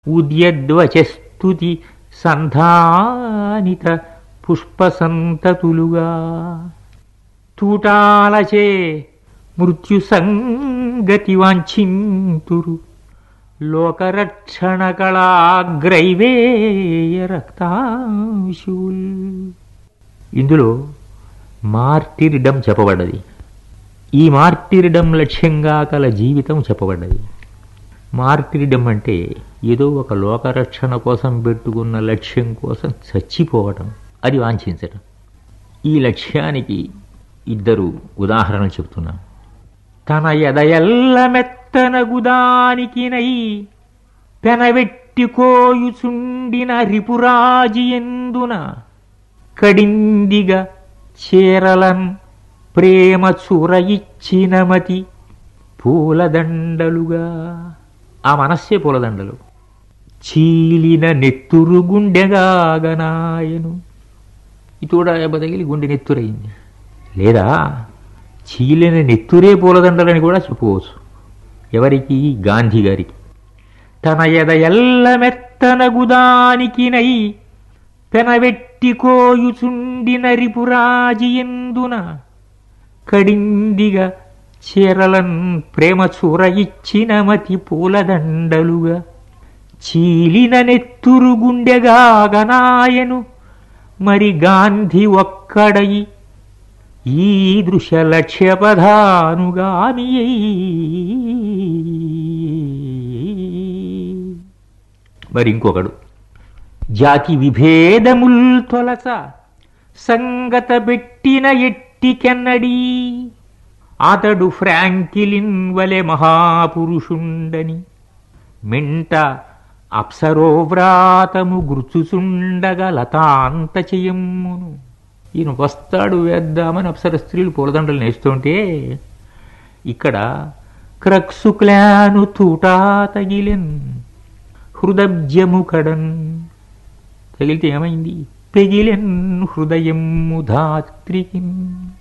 ఉద్యద్వచస్తుతి సంధానిత పుష్పసంతతులుగా తూటాలచే మృత్యు సంగతి వాంఛింతురు లోకరక్షణ కళాగ్రైవేయ రక్తాంశుల్. ఇందులో మార్టిరిడం చెప్పబడ్డది. ఈ మార్టిరిడం లక్ష్యంగా కల జీవితం చెప్పబడ్డది. మార్టిరిడం అంటే ఏదో ఒక లోకరక్షణ కోసం పెట్టుకున్న లక్ష్యం కోసం చచ్చిపోవటం, అది వాంఛించటం. ఈ లక్ష్యానికి ఇద్దరు ఉదాహరణలు చెప్తున్నా. తన ఎదయల్ల మెత్తనగుదానికినై పెనవెట్టి కోయుచుండిన రిపురాజి ఎందున కడిందిగా చేరలన్ ప్రేమ చూరయిచ్చిన మతి పూలదండలుగా. ఆ మనస్సే పూలదండలు. చీలిన నెత్తురు గుండెగాగనాయను. ఈ తోడ బదగిలి గుండె నెత్తురైంది. లేదా చీలిన నెత్తురే పూలదండలని కూడా చెప్పుకోవచ్చు. ఎవరికి? గాంధీ గారికి. తన ఎదయల్ల మెత్తనగుదానికినై పెనవెట్టి కోయుచుండిన రిపురాజి ఎందున కడిందిగా చేరలన్ ప్రేమ చూరయిచ్చిన మతి పూలదండలుగా. చీలిన నెత్తురు గుండెగాగనాయను. మరి గాంధీ ఒక్కడై ఈ దృశ్య లక్ష్యపధానుగామి. మరి ఇంకొకడు జాతి విభేదముల్ తొలచ సంగత పెట్టిన ఎట్టికెన్నడీ అతడు ఫ్రాంకిలిన్ వలె మహాపురుషుండని మెంట అప్సరోవ్రాతము గుర్చుచుండగ లతాంత చెయ్యమ్మును. ఈయన వస్తాడు వేద్దామని అప్సర స్త్రీలు పూలదండలు నేస్తుంటే ఇక్కడ క్రక్సుక్లాను తూటా తగిలిన్ హృదబ్జము కడన్. తగిలితే ఏమైంది? పెగిలెన్ హృదయము ధాత్రికిన్.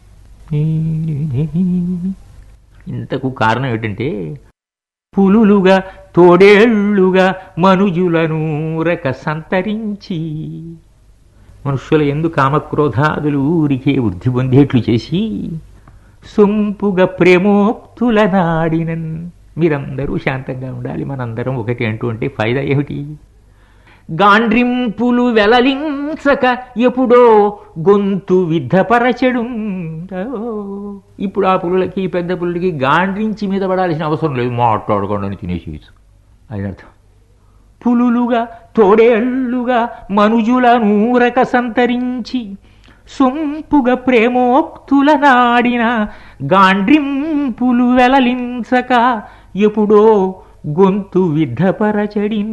ఇంతకు కారణం ఏంటంటే పులులుగా తోడేళ్లుగా మనుజులను రక సంతరించి మనుష్యుల ఎందు కామక్రోధాదులు ఊరికే వృద్ధి పొందేట్లు చేసి సొంపుగా ప్రేమోక్తుల నాడినన్. మీరందరూ శాంతంగా ఉండాలి, మనందరం ఒకటి అంటూ అంటే ఫైదా ఏమిటి? గాండ్రింపులు వెలలించక ఎప్పుడో గొంతు విద్ధపరచెడు. ఇప్పుడు ఆ పులులకి పెద్ద పులులకి గాండ్రించి మీద పడాల్సిన అవసరం లేదు, మాట్లాడుకోండి అని తినేసేయచ్చు. అది అర్థం. పులులుగా తోడేళ్లుగా మనుజుల నూరక సంతరించి సొంపుగా ప్రేమోక్తుల నాడిన గాండ్రింపులు వెలలించక ఎప్పుడో గొంతు విద్ధపరచడిన్.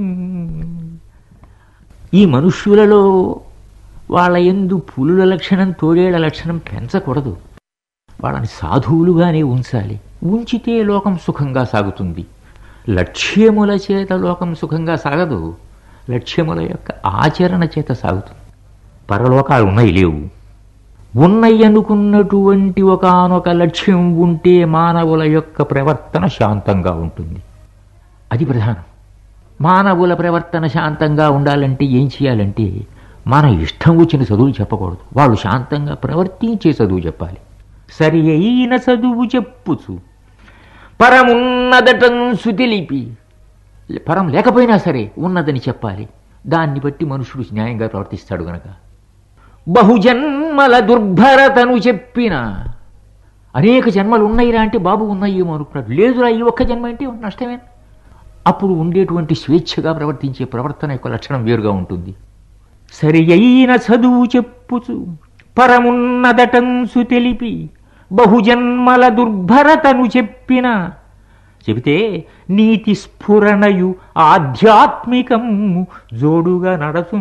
ఈ మనుష్యులలో వాళ్ళ యందు పులుల లక్షణం తోడేళ్ల లక్షణం పెంచకూడదు. వాళ్ళని సాధువులుగానే ఉంచాలి. ఉంచితే లోకం సుఖంగా సాగుతుంది. లక్ష్యముల చేత లోకం సుఖంగా సాగదు, లక్ష్యముల యొక్క ఆచరణ చేత సాగుతుంది. పరలోకాలు ఉన్నాయి లేవు, ఉన్నాయి అనుకున్నటువంటి ఒకానొక లక్ష్యం ఉంటే మానవుల యొక్క ప్రవర్తన శాంతంగా ఉంటుంది. అది ప్రధానం. మానవుల ప్రవర్తన శాంతంగా ఉండాలంటే ఏం చేయాలంటే మన ఇష్టం వచ్చిన చదువులు చెప్పకూడదు, వాళ్ళు శాంతంగా ప్రవర్తించే చదువు చెప్పాలి. సరి అయిన చదువు చెప్పుచు పరమున్నదటంసు తెలిపి, పరం లేకపోయినా సరే ఉన్నదని చెప్పాలి. దాన్ని బట్టి మనుషుడు న్యాయంగా ప్రవర్తిస్తాడు గనక. బహుజన్మల దుర్భరతను చెప్పిన, అనేక జన్మలు ఉన్నాయిరా అంటే బాబు ఉన్నాయేమో అనుకున్నాడు. లేదురా ఈ ఒక్క జన్మ అంటే నష్టమే. అప్పుడు ఉండేటువంటి స్వేచ్ఛగా ప్రవర్తించే ప్రవర్తన యొక్క లక్షణం వేరుగా ఉంటుంది. సరి అయిన చదువు చెప్పుచు పరమున్నదటంసు తెలిపి బహుజన్మల దుర్భరతను చెప్పిన, చెబితే నీతి స్ఫురణయు ఆధ్యాత్మికము జోడుగా నడచు.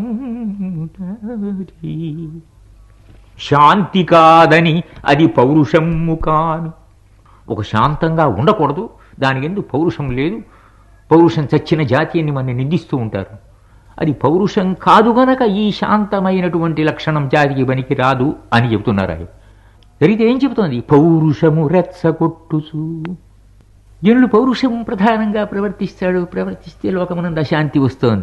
శాంతి కాదని అది పౌరుషము కాను. ఒక శాంతంగా ఉండకూడదు, దానికి ఎందుకు పౌరుషం లేదు. పౌరుషం చచ్చిన జాతి అని మన నిందిస్తూ ఉంటారు. అది పౌరుషం కాదు గనక ఈ శాంతమైనటువంటి లక్షణం జాతికి పనికి రాదు అని చెబుతున్నారు. ఆయన జరిగితే ఏం చెబుతోంది? పౌరుషము రెచ్చగొట్టుచు. జనులు పౌరుషం ప్రధానంగా ప్రవర్తిస్తే లోకమునందు అశాంతి వస్తోంది.